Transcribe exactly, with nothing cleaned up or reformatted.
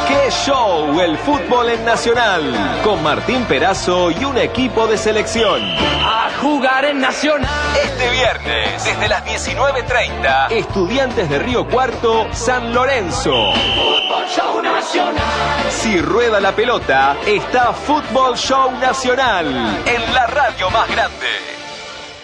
¡Qué show el fútbol en Nacional! Con Martín Perazo y un equipo de selección. A jugar en Nacional. Este viernes, desde las diecinueve treinta, Estudiantes de Río Cuarto, San Lorenzo. Fútbol Show Nacional. Si rueda la pelota, está Fútbol Show Nacional en la radio más grande.